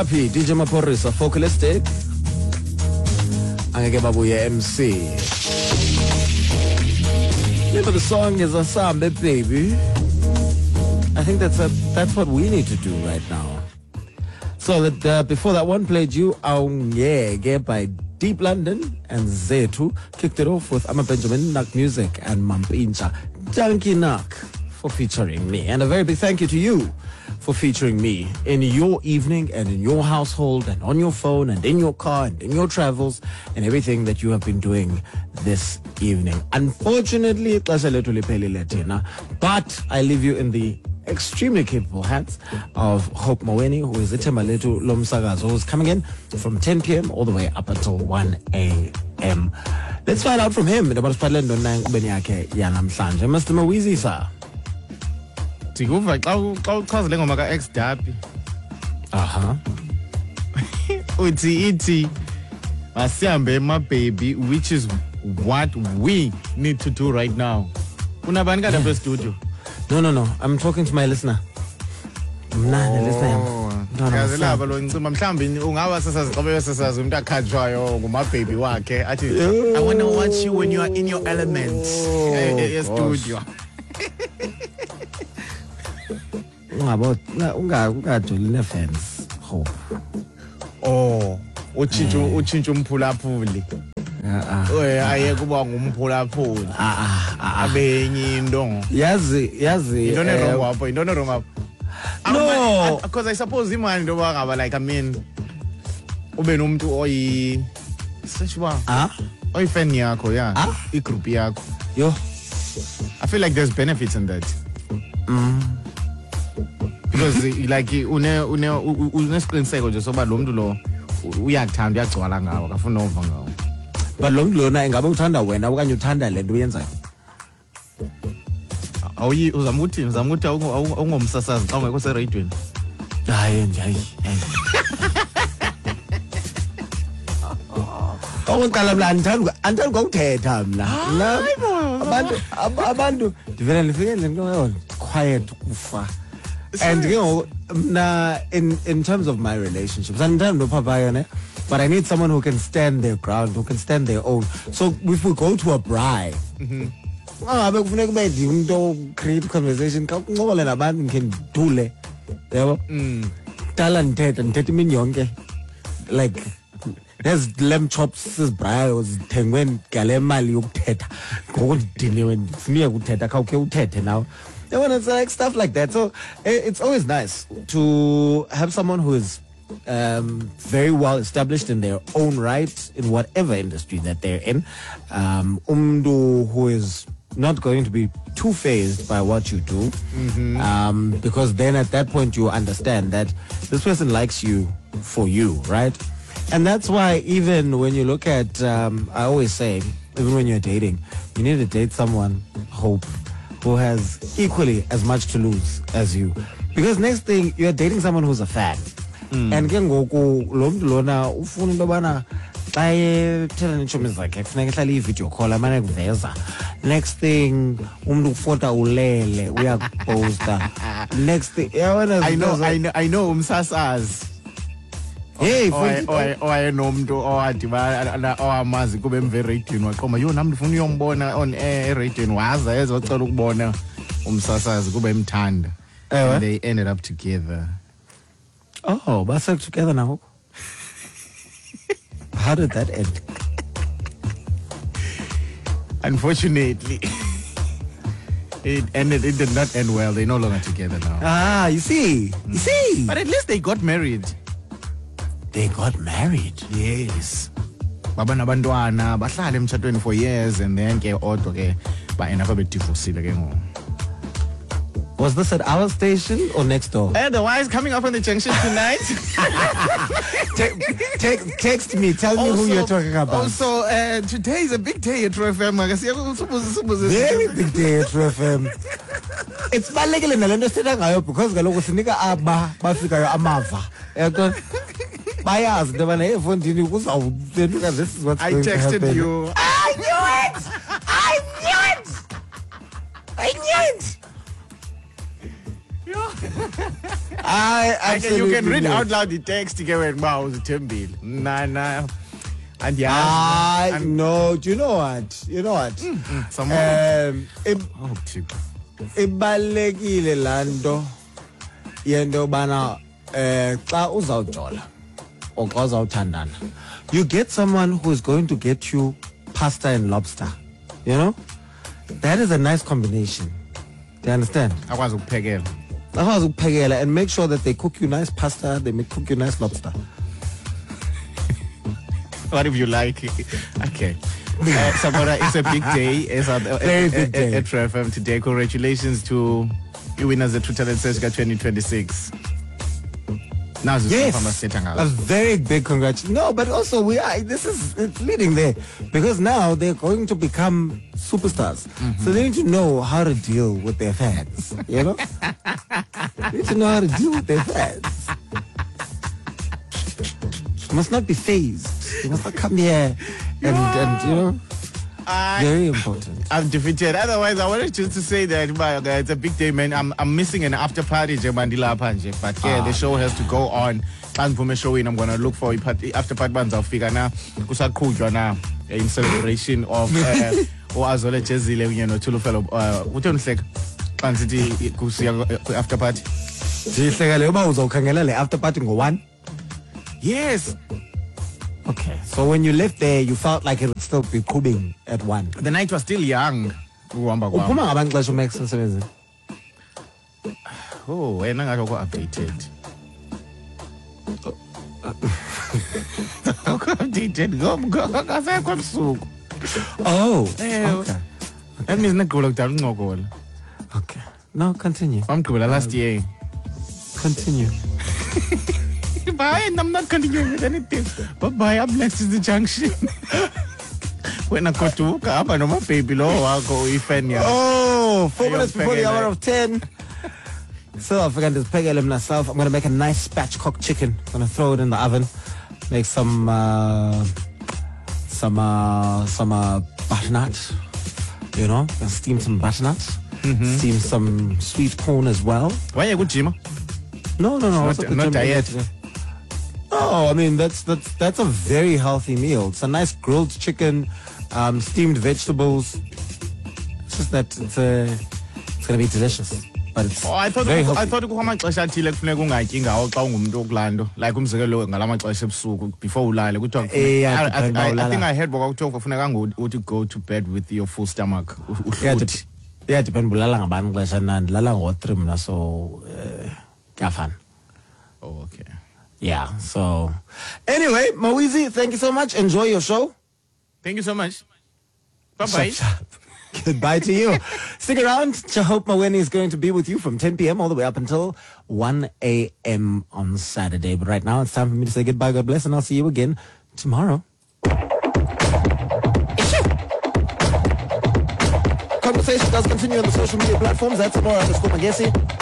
Dappy, DJ Maporisa, Focalistic. Angeke babuye MC. Name of the song is Asambe Baby. I think that's what we need to do right now. So that before that one played you Aungege by Deep London and Zetu. Kicked it off with Ama Benjamin, Nak Music and Mampincha. Junkie Nak for featuring me. And a very big thank you to you for featuring me in your evening and in your household and on your phone and in your car and in your travels and everything that you have been doing this evening. Unfortunately, but I leave you in the extremely capable hands of Hope Maweni, who is Itemba Letu Lomsagazo, who's coming in from 10 p.m. all the way up until 1 a.m. Let's find out from him about Spadlendo Nang Benyake Yanam Sanja. Mr. Mawizi, sir. Tikuva xa uchazile ngoma ka-X Dappy. Uthi masihambe my baby, which is what we need to do right now. Unabani kadapha studio? No. I'm talking to my listener. Yazi laba lo ncima mhlawumbe ungaba sasazi umuntu akhatshwayo nguma-baby wakhe athi I want to watch you when you are in your element studio. Ungadulile fans Hope. Utshintsha umphulaphuli. Aye kuba ngumphulaphuli. Abenye into. Yazi. Into nerongo apho. No, because I suppose imani into bakaba like I mean ube nomuntu seshwa fan yakho igroup yakho. Yo, I feel like there's benefits in that. Because like unesiqiniseko nje soba lo muntu lo uyakuthanda uyagcwala ngawo akafuna nova ngawo. But lo muntu lona engabe uthanda wena okanye uthanda lento uyenzayo? Uzama ukuthi awungomsasazi xa ungekho seradiweni. Hayi. Oqala mla andithanda ukuthetha mna. Abantu ndivela ndifike ndinto quiet kufa. And in terms of my relationships, but I need someone who can stand their ground, who can stand their own. So if we go to a braai, create conversation, like there's lamb chops, this braai was tengwen galemali ukuthetha ngokudiniwe ndifuna ukuthetha khawukhe uthethe now. They want to like stuff like that. So it's always nice to have someone who is very well established in their own right in whatever industry that they're in. Who is not going to be too phased by what you do. Because then at that point you understand that this person likes you for you, right? And that's why even when you look at, I always say, even when you're dating, you need to date someone, Hope, who has equally as much to lose as you. Because next thing, you're dating someone who's a fan. And ke ngoku lo mntu lona ufuna into yobana xa ethela neetshomi zakhe kufuneka ehlale ividiyo call amane kuveza. Next thing umntu ufota ulele uyakuposta. Next thing I know umsasazi. Hey, owayenomntu owamazi kube emve eradiyweni waqoma yo nam ndifuna uyombona on air eradiyweni waza ezocela ukubona umsasazi kube emthanda. And they ended up together. Oh, basa together now. How did that end? Unfortunately, it did not end well. They're no longer together now. You see. But at least they got married. They got married. Yes. Baba nabantwana bahlala emtshatweni for years and then ke odwa ke ba enda up divorced ke ngoku. Was this at our station or next door? Otherwise, coming up on the junction tonight. Text me. Tell me who you're talking about. Also, today is a big day at True FM. Very big day at True FM. It's balekile nalento sithetha ngayo because kaloku sinika bafikayo amava. Bayazi into yobana efondini kuzawuphenduka this is what's going to happen. I texted you. I knew it! I absolutely you can read knew. out loud the text to get when wow was Thembile. Nah. And No, do you know what? Ibalekile lando yento bana xa uzawujola or xa uzawuthandana, you get someone who is going to get you pasta and lobster. You know? That is a nice combination. Do you understand? Akwazi ukuphekela and make sure that they cook you nice pasta, they may cook you nice lobster. What if you like it? Okay. Sabora, it's a big day. Very big day. At True FM today. Congratulations to you winners at True Talent Search 2026. Now yes, a very big congratulations. No, but also it's leading there because now they're going to become superstars. Mm-hmm. So they need to know how to deal with their fans. You know, they need to know how to deal with their fans. You must not be phased. You must not come here and you know. Very important. I'm defeated. Otherwise, I wanted just to say that it's a big day, man. I'm missing an after party, Mandila Panje. But yeah, the show has to go on. I'm gonna look for after party bands. I'll figure now. Now in celebration of Oazole Jezile, you know, Tulu fellow. What do you think? After party. After party go one. Yes. Okay, so when you left there, you felt like it would still be cooling at 1. The night was still young. Oh, when I got updated. Oh, okay. That means not go down. No go. Okay, no, continue. I'm cool. Last year. Continue. Bye, and I'm not continuing with anything. But bye, up next is the junction. When I go to Kaba, no more baby, I'll go Ifenia. Oh, 4 minutes before the hour of 10. So I've forgotten to peg element myself. I'm going to make a nice spatchcock chicken. I'm going to throw it in the oven. Make some butternut. You know, steam some butternut. Mm-hmm. Steam some sweet corn as well. Why are you good, Jima? No. Not diet. Oh, I mean that's a very healthy meal. It's a nice grilled chicken, steamed vegetables. It's just that it's gonna be delicious, but it's very healthy. I thought kuhamaxesha athile kufuneka ungatyi ngawo xa ungumntu okulando like umzekelo ngalamaxesha ebusuku before ulale kuthiwa I think I heard kwakuthiwa kufuneka uthi go to bed with your full stomach. Yeah, depend ulala ngabani xesha nandi lala ngo-3 mina so kuyafana. Oh, okay. Yeah, so anyway, Mawizi, thank you so much. Enjoy your show. Thank you so much. Bye-bye. Goodbye to you. Stick around. Chahope Maweni is going to be with you from 10 p.m. all the way up until 1 a.m. on Saturday. But right now, it's time for me to say goodbye. God bless, and I'll see you again tomorrow. Conversation does continue on the social media platforms. That's Amora _Magesi.